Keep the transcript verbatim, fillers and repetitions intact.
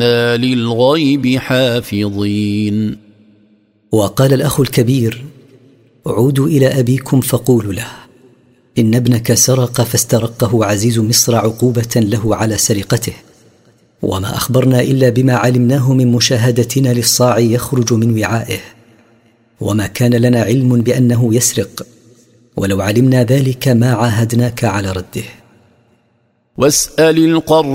للغيب حافظين. وقال الأخ الكبير: عودوا إلى أبيكم فقولوا له إن ابنك سرق فاسترقه عزيز مصر عقوبة له على سرقته، وما أخبرنا إلا بما علمناه من مشاهدتنا للصاع يخرج من وعائه، وما كان لنا علم بأنه يسرق، ولو علمنا ذلك ما عاهدناك على رده. واسأل القرية